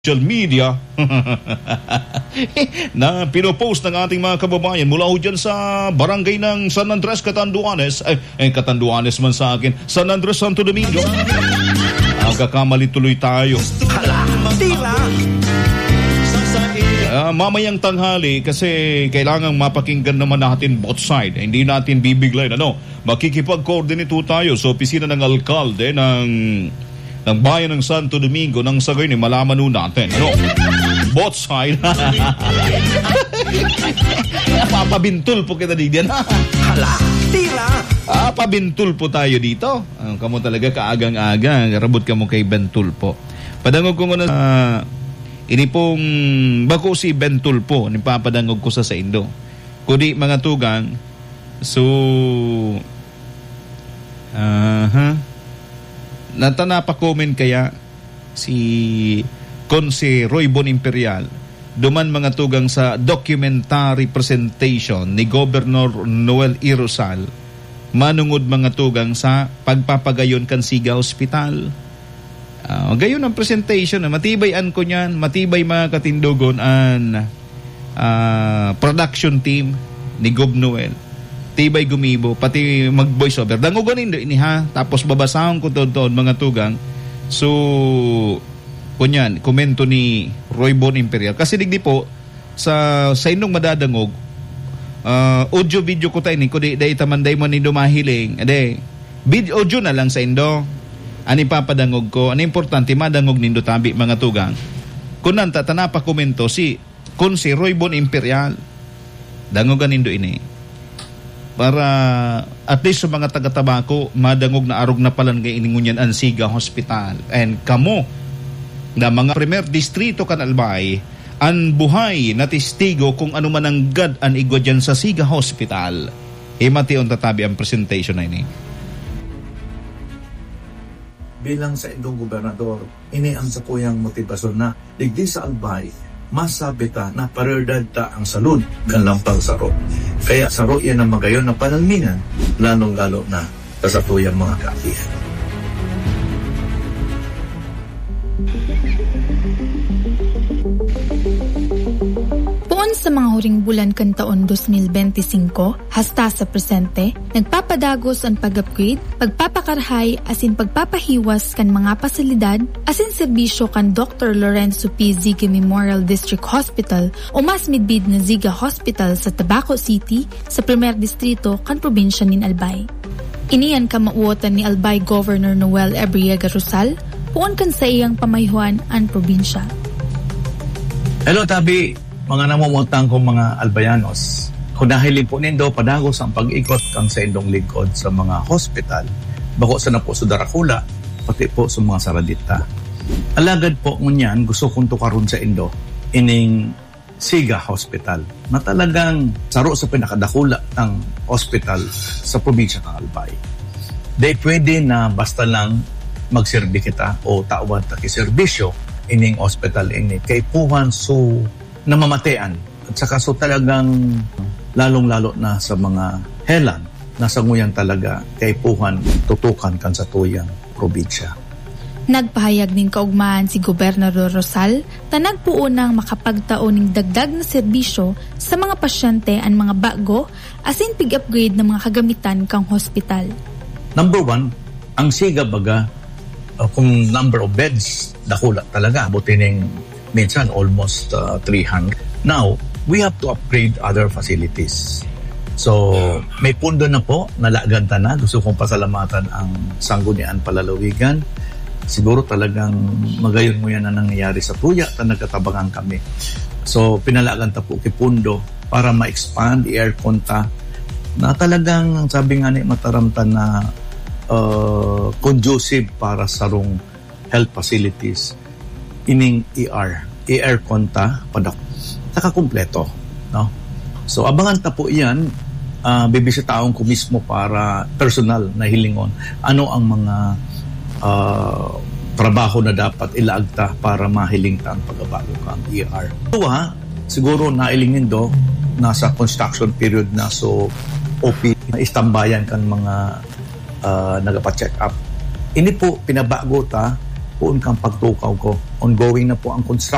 social media na pinopost ng ating mga kababayan mula ho dyan sa barangay ng San Andres, Catanduanes. Catanduanes man sa akin, San Andres, Santo Domingo. Ang kakamali tuloy tayo. Hala, tila. Mamayang tanghali kasi kailangang mapakinggan naman natin both side. Hindi natin bibiglayin. Makikipag-coordinate tayo sa opisina ng alkalde ng bayan ng Santo Domingo nang sa gayon malaman nun natin. Both side. Papabintul po kita diyan. Hala, tila. Pabintul po tayo dito. Kamu talaga kaagang-aga. Rabot ka mo kay Bentul po. Padangog ko muna ini pong bako si Bentul po. Nipapadangog ko sa Indo. Kudi mga tugang. So natanapa-comment kaya si Conse Roy Bon Imperial duman mga tugang sa documentary presentation ni Governor Noel Irosal manungod mga tugang sa pagpapagayon kan Siga Hospital. Gayon ang presentation matibayan ko niyan, matibay mga katindogon an production team ni Gov Noel. Tibay gumibo, pati mag-voice over. Dangugan ini ha. Tapos babasahon ko doon mga tugang. So, kunyan, komento ni Roy Bon Imperial. Kasi digdi po, sa inong madadangog, audio-video ko tayo ni, kundi dahi tamanday mo ni dumahiling. Audio na lang sa indo. Ani papadangog ko. Ano importante, madangog nindo tabi mga tugang. Kunan tatanapa komento si Roy Bon Imperial. Dangugan nindo ini. Para at least sa mga taga-tabako madangog na arog na palan kay iningunyan ang Siga Hospital. And kamo na mga primer distrito kan Albay ang buhay na testigo kung ano man ang gad an igwa dyan sa Siga Hospital. Mation tatabi ang presentation na ini. Bilang sa indong gobernador, ini ang sakuyang motibasyon na digdi sa Albay masabi ta na parerdad ta ang salud kan lampang saro. Kaya saro yan ang magayon na panalminan, lalong-lalo na sa tuyang mga kaapihan. Puon sa mga huring bulan kan taon 2025, hasta sa presente, nagpapadagos ang pag-upgrade, pagpapakarhay, asin pagpapahiwas kan mga pasilidad, asin serbisyo kan Dr. Lorenzo P. Ziga Memorial District Hospital o mas midbid na Ziga Hospital sa Tabaco City, sa Primer Distrito kan probinsya nin Albay. Iniyan kamauotan ni Albay Governor Noel Ebriega Rosal, puon kan sa iyang pamayhuan ang probinsya. Hello Tabi, mga namumutang kong mga Albayanos. Kung dahil po nindo, padagos ang pag-ikot kang sa indong lingkod sa mga hospital, bako sa na po sa Daracula, pati po sa mga Saradita. Alagad po ngunyan, gusto kong tukaron sa indo, ining Siga Hospital, na talagang saro sa pinakadakula ng hospital sa probinsya ng Albay. Di pwede na basta lang magserbi kita o tawad ta kiserbisyo ining hospital ini kay puhan so namamatean at saka so talagang lalong-lalo na sa mga helan nasa nguyan talaga kay puhan tutukan kan sa tuyang probinsya. Nagpahayag ning kaugmahan si Gobernador Rosal na nagpuon ng makapagtaon ng dagdag na serbisyo sa mga pasyente ang mga bago asin pig-upgrade ng mga kagamitan kang hospital. Number 1, ang Siga baga kung number of beds dakula talaga abutin minsan almost 300. Now, we have to upgrade other facilities. So, may pundo na po, nalaganta na. Gusto kong pasalamatan ang Sanggunian Palalawigan. Siguro talagang magayon mo yan na nangyayari sa tuya na nagkatabangan kami. So, pinalaganta po kay pundo para ma-expand, i-aircon ta na talagang, sabi nga ni mataramtan na conducive para sa rong health facilities ining aircon ta padak saka kumpleto, no? So abangan ta po iyan, bibisitaon ko mismo para personal na hilingon ano ang mga trabaho na dapat ilaagta para mahiling ta ang pagbabago kang ER. Siguro nailingin do nasa construction period na, so OP na istambayan kan mga nagapa-check up. Ini po pinabago ta, poon kang pagtukaw ko. Ongoing na po ang construction.